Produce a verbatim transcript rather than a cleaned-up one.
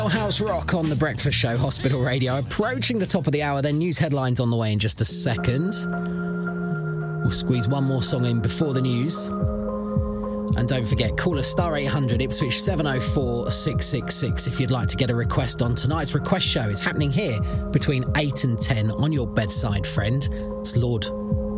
House Rock on The Breakfast Show, Hospital Radio. Approaching the top of the hour, then news headlines on the way in just a second. We'll squeeze one more song in before the news. And don't forget, call us star eight hundred Ipswich seven oh four six six six if you'd like to get a request on tonight's request show. It's happening here between eight and ten on your bedside, friend. It's Lord